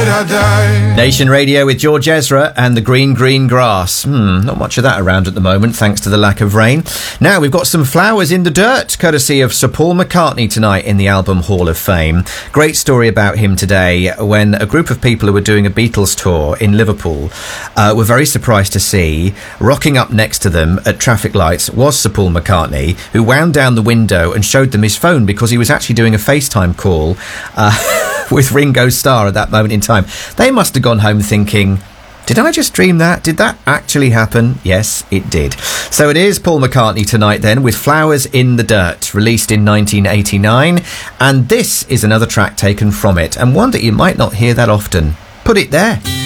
Nation Radio with George Ezra and the Green Green Grass. Not much of that around at the moment, thanks to the lack of rain. Now, we've got some flowers in the dirt, courtesy of Sir Paul McCartney tonight in the Album Hall of Fame. Great story about him today, when a group of people who were doing a Beatles tour in Liverpool were very surprised to see, rocking up next to them at traffic lights, was Sir Paul McCartney, who wound down the window and showed them his phone because he was actually doing a FaceTime call with Ringo Starr at that moment in time. They must have gone home thinking, did I just dream that? Did that actually happen? Yes, it did. So it is Paul McCartney tonight then, with Flowers in the Dirt, released in 1989. And this is another track taken from it, and one that you might not hear that often. Put It There.